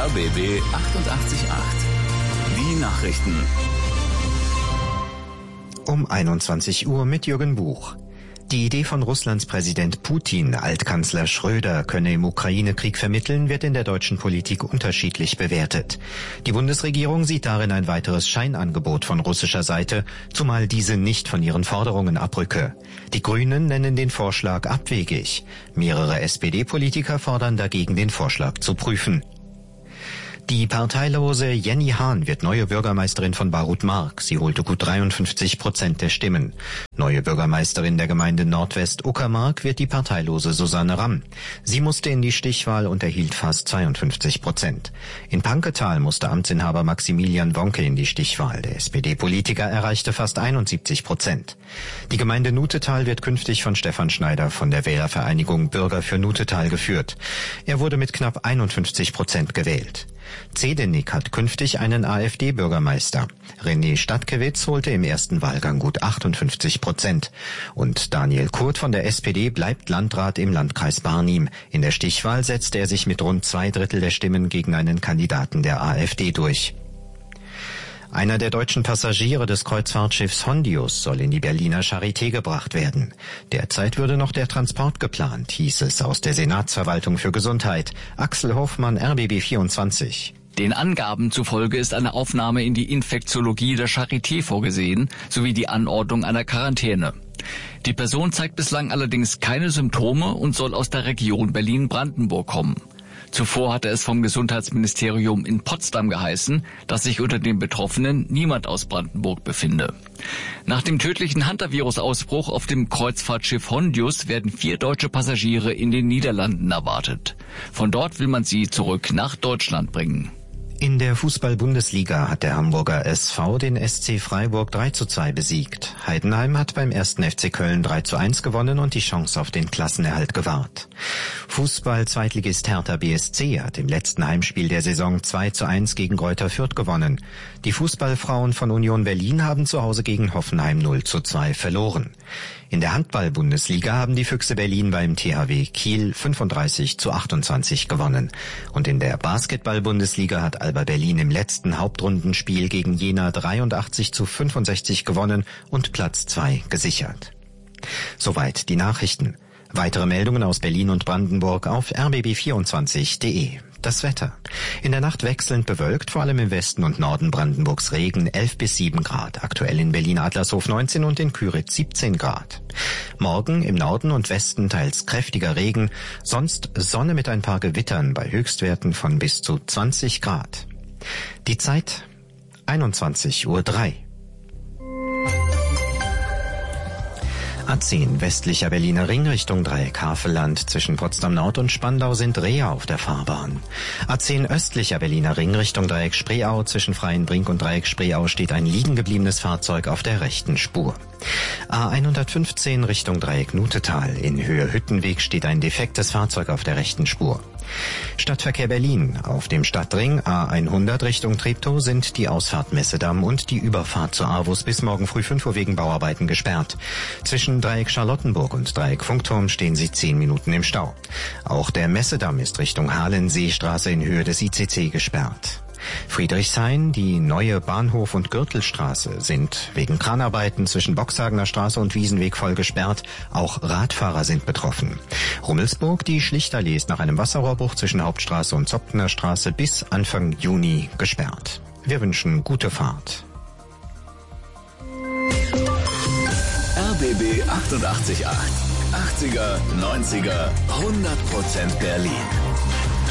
RBB 888. Die Nachrichten. Um 21 Uhr mit Jürgen Buch. Die Idee von Russlands Präsident Putin, Altkanzler Schröder könne im Ukraine-Krieg vermitteln, wird in der deutschen Politik unterschiedlich bewertet. Die Bundesregierung sieht darin ein weiteres Scheinangebot von russischer Seite, zumal diese nicht von ihren Forderungen abrücke. Die Grünen nennen den Vorschlag abwegig. Mehrere SPD-Politiker fordern dagegen, den Vorschlag zu prüfen. Die parteilose Jenny Hahn wird neue Bürgermeisterin von Barut-Mark. Sie holte gut 53% der Stimmen. Neue Bürgermeisterin der Gemeinde Nordwest-Uckermark wird die parteilose Susanne Ramm. Sie musste in die Stichwahl und erhielt fast 52%. In Panketal musste Amtsinhaber Maximilian Wonke in die Stichwahl. Der SPD-Politiker erreichte fast 71%. Die Gemeinde Nutetal wird künftig von Stefan Schneider von der Wählervereinigung Bürger für Nutetal geführt. Er wurde mit knapp 51% gewählt. Zedenik hat künftig einen AfD-Bürgermeister. René Stadtkiewicz holte im ersten Wahlgang gut 58%. Und Daniel Kurt von der SPD bleibt Landrat im Landkreis Barnim. In der Stichwahl setzte er sich mit rund 2/3 der Stimmen gegen einen Kandidaten der AfD durch. Einer der deutschen Passagiere des Kreuzfahrtschiffs Hondius soll in die Berliner Charité gebracht werden. Derzeit würde noch der Transport geplant, hieß es aus der Senatsverwaltung für Gesundheit. Axel Hofmann, RBB 24. Den Angaben zufolge ist eine Aufnahme in die Infektiologie der Charité vorgesehen, sowie die Anordnung einer Quarantäne. Die Person zeigt bislang allerdings keine Symptome und soll aus der Region Berlin-Brandenburg kommen. Zuvor hatte es vom Gesundheitsministerium in Potsdam geheißen, dass sich unter den Betroffenen niemand aus Brandenburg befinde. Nach dem tödlichen Hantavirus-Ausbruch auf dem Kreuzfahrtschiff Hondius werden 4 deutsche Passagiere in den Niederlanden erwartet. Von dort will man sie zurück nach Deutschland bringen. In der Fußball-Bundesliga hat der Hamburger SV den SC Freiburg 3:2 besiegt. Heidenheim hat beim 1. FC Köln 3:1 gewonnen und die Chance auf den Klassenerhalt gewahrt. Fußball-Zweitligist Hertha BSC hat im letzten Heimspiel der Saison 2:1 gegen Greuther Fürth gewonnen. Die Fußballfrauen von Union Berlin haben zu Hause gegen Hoffenheim 0:2 verloren. In der Handball-Bundesliga haben die Füchse Berlin beim THW Kiel 35:28 gewonnen. Und in der Basketball-Bundesliga hat Alba Berlin im letzten Hauptrundenspiel gegen Jena 83:65 gewonnen und Platz 2 gesichert. Soweit die Nachrichten. Weitere Meldungen aus Berlin und Brandenburg auf rbb24.de. Das Wetter. In der Nacht wechselnd bewölkt, vor allem im Westen und Norden Brandenburgs Regen, 11 bis 7 Grad. Aktuell in Berlin-Adlershof 19 und in Küritz 17 Grad. Morgen im Norden und Westen teils kräftiger Regen, sonst Sonne mit ein paar Gewittern bei Höchstwerten von bis zu 20 Grad. Die Zeit 21:03 Uhr. A10 westlicher Berliner Ring Richtung Dreieck Havelland. Zwischen Potsdam Nord und Spandau sind Reher auf der Fahrbahn. A10 östlicher Berliner Ring Richtung Dreieck Spreeau. Zwischen Freienbrink und Dreieck Spreeau steht ein liegen gebliebenes Fahrzeug auf der rechten Spur. A115 Richtung Dreieck Nutetal. In Höhe Hüttenweg steht ein defektes Fahrzeug auf der rechten Spur. Stadtverkehr Berlin. Auf dem Stadtring A100 Richtung Treptow sind die Ausfahrt Messedamm und die Überfahrt zur Arvus bis morgen früh 5 Uhr wegen Bauarbeiten gesperrt. Zwischen Dreieck Charlottenburg und Dreieck Funkturm stehen sie 10 Minuten im Stau. Auch der Messedamm ist Richtung Halenseestraße in Höhe des ICC gesperrt. Friedrichshain, die neue Bahnhof- und Gürtelstraße sind wegen Kranarbeiten zwischen Boxhagener Straße und Wiesenweg voll gesperrt. Auch Radfahrer sind betroffen. Rummelsburg, die Schlichtallee ist nach einem Wasserrohrbruch zwischen Hauptstraße und Zopfener Straße bis Anfang Juni gesperrt. Wir wünschen gute Fahrt. RBB 888. 80er, 90er, 100% Berlin.